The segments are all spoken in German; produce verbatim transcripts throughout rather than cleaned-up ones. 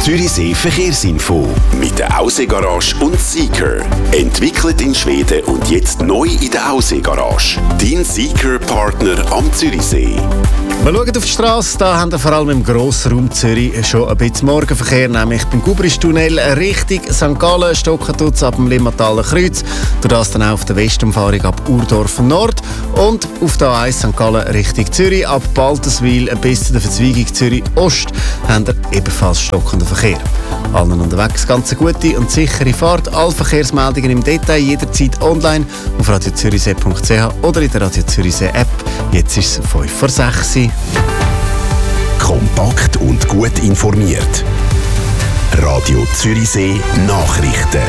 Zürichsee Verkehrsinfo mit der Ausseegarage und Seeker. Entwickelt in Schweden und jetzt neu in der Ausseegarage. Dein Seeker-Partner am Zürichsee. Wir schauen auf die Straße, da haben wir vor allem im Grossraum Zürich schon ein bisschen Morgenverkehr, nämlich beim Gubristunnel Richtung Sankt Gallen, stocken tut's ab dem Limmataler Kreuz, durch das dann auch auf der Westumfahrung ab Urdorf Nord und auf der A eins Sankt Gallen Richtung Zürich, ab Baltenswil bis zu der Verzweigung Zürich Ost, haben wir ebenfalls stockenden Verkehr. Allen unterwegs ganz eine gute und sichere Fahrt. Alle Verkehrsmeldungen im Detail jederzeit online auf radio zürichsee punkt c h oder in der Radio Zürichsee App. Jetzt ist es fünf vor sechs. Kompakt und gut informiert. Radio Zürichsee Nachrichten.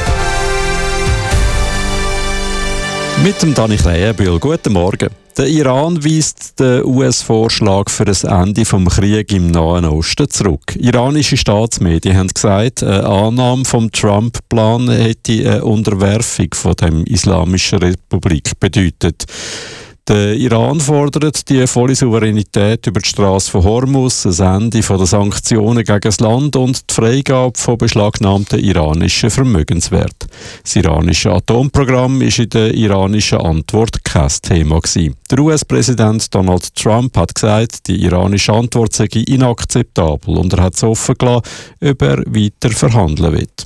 Mit dem Dani Krähenbühl. Guten Morgen. Der Iran weist den U S-Vorschlag für das Ende des Krieges im Nahen Osten zurück. Iranische Staatsmedien haben gesagt, eine Annahme vom Trump-Plan hätte eine Unterwerfung von dem Islamischen Republik bedeutet. Der Iran fordert die volle Souveränität über die Straße von Hormuz, das Ende der Sanktionen gegen das Land und die Freigabe von beschlagnahmten iranischen Vermögenswerten. Das iranische Atomprogramm war in der iranischen Antwort kein Thema gewesen. Der U S-Präsident Donald Trump hat gesagt, die iranische Antwort sei inakzeptabel und er hat es offen gelassen, ob er weiter verhandeln wird.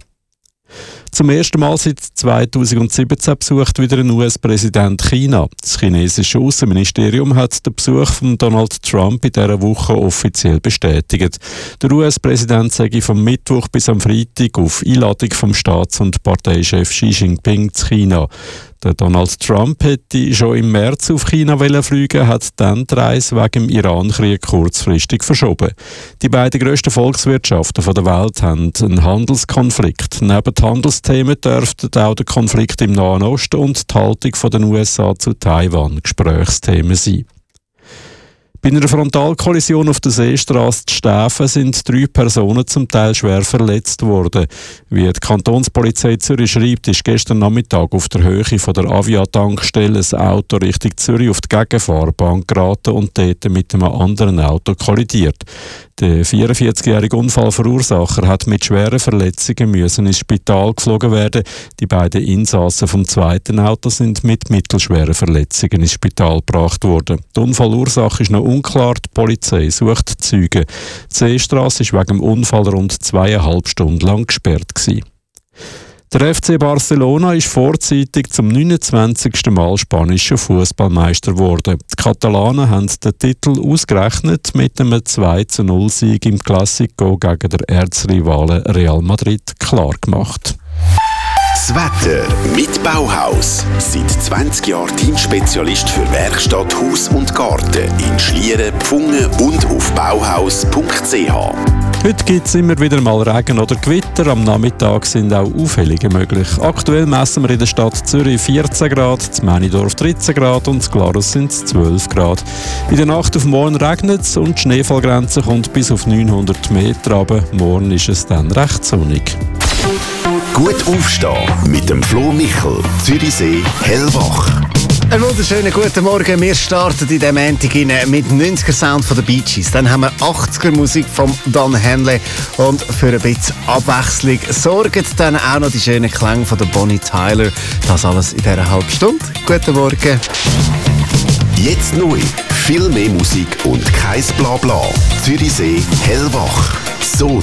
Zum ersten Mal seit zweitausendsiebzehn besucht wieder ein U S-Präsident China. Das chinesische Außenministerium hat den Besuch von Donald Trump in dieser Woche offiziell bestätigt. Der U S-Präsident sei vom Mittwoch bis am Freitag auf Einladung vom Staats- und Parteichef Xi Jinping zu China. Der Donald Trump hätte schon im März auf China fliegen, hat dann die Reise wegen dem Iran-Krieg kurzfristig verschoben. Die beiden grössten Volkswirtschaften der Welt haben einen Handelskonflikt. Neben den Handelsthemen dürften auch der Konflikt im Nahen Osten und die Haltung der U S A zu Taiwan Gesprächsthemen sein. Bei einer Frontalkollision auf der Seestrasse zu Stäfen sind drei Personen zum Teil schwer verletzt worden. Wie die Kantonspolizei Zürich schreibt, ist gestern Nachmittag auf der Höhe von der Avia-Tankstelle ein Auto Richtung Zürich auf die Gegenfahrbahn geraten und dort mit einem anderen Auto kollidiert. Der vierundvierzigjährige Unfallverursacher hat mit schweren Verletzungen müssen ins Spital geflogen werden. Die beiden Insassen vom zweiten Auto sind mit mittelschweren Verletzungen ins Spital gebracht worden. Die Unfallursache ist noch unklar, die Polizei sucht Zeugen. Die Seestrasse war wegen dem Unfall rund zweieinhalb Stunden lang gesperrt gewesen. Der F C Barcelona ist vorzeitig zum neunundzwanzigsten Mal spanischer Fußballmeister geworden. Die Katalanen haben den Titel ausgerechnet mit einem zwei zu null Sieg im Classico gegen den Erzrivalen Real Madrid klar gemacht. Das Wetter mit Bauhaus. Seit zwanzig Jahren Teamspezialist für Werkstatt, Haus und Garten in Schlieren, Pfungen und auf bauhaus punkt c h. Heute gibt es immer wieder mal Regen oder Gewitter. Am Nachmittag sind auch Aufhellungen möglich. Aktuell messen wir in der Stadt Zürich vierzehn Grad, in Männidorf dreizehn Grad und in Glarus sind es zwölf Grad. In der Nacht auf morgen regnet es und die Schneefallgrenze kommt bis auf neunhundert Meter runter. Morgen ist es dann recht sonnig. Gut aufstehen mit dem Flo Michel, Zürichsee hellwach. Einen wunderschönen guten Morgen. Wir starten in diesem Montag mit neunziger Sound von den Bee Gees. Dann haben wir achtziger Musik von Don Henley. Und für ein bisschen Abwechslung sorgen dann auch noch die schönen Klänge von der Bonnie Tyler. Das alles in dieser halben Stunde. Guten Morgen. Jetzt neu. Viel mehr Musik und kein Blabla. Zürichsee hellwach. So